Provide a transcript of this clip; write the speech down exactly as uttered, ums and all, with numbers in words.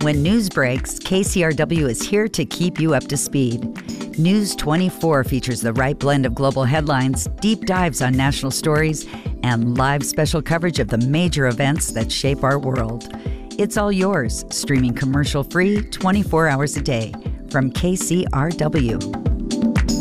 when news breaks, K C R W is here to keep you up to speed. News twenty-four features the right blend of global headlines, deep dives on national stories, and live special coverage of the major events that shape our world. It's all yours, streaming commercial-free twenty-four hours a day from K C R W.